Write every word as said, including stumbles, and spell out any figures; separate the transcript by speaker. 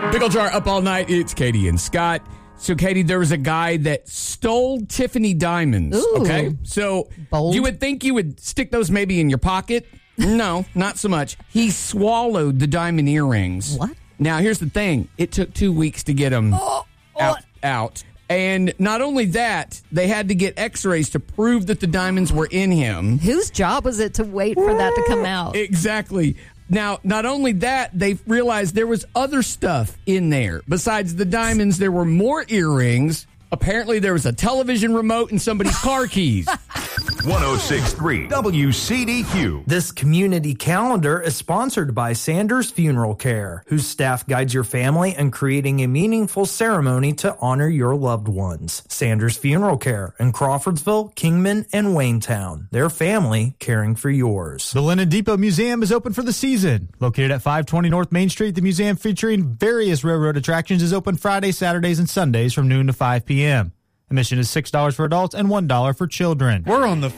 Speaker 1: Pickle Jar up all night. It's Katie and Scott. So, Katie, there was a guy that stole Tiffany diamonds.
Speaker 2: Ooh,
Speaker 1: okay, so
Speaker 2: bold.
Speaker 1: You would think you would stick those maybe in your pocket. No, not so much. He swallowed the diamond earrings.
Speaker 2: What?
Speaker 1: Now, here's the thing. It took two weeks to get them
Speaker 2: oh,
Speaker 1: out, out. And not only that, they had to get x-rays to prove that the diamonds were in him.
Speaker 2: Whose job was it to wait for that to come out?
Speaker 1: Exactly. Now, not only that, they realized there was other stuff in there. Besides the diamonds, there were more earrings. Apparently, there was a television remote and somebody's car keys.
Speaker 3: one oh six point three W C D Q.
Speaker 4: This community calendar is sponsored by Sanders Funeral Care, whose staff guides your family in creating a meaningful ceremony to honor your loved ones. Sanders Funeral Care in Crawfordsville, Kingman, and Waynetown. Their family caring for yours.
Speaker 5: The Lennon Depot Museum is open for the season. Located at five twenty North Main Street, the museum featuring various railroad attractions is open Fridays, Saturdays, and Sundays from noon to five p.m. Admission is six dollars for adults and one dollar for children.
Speaker 6: We're on the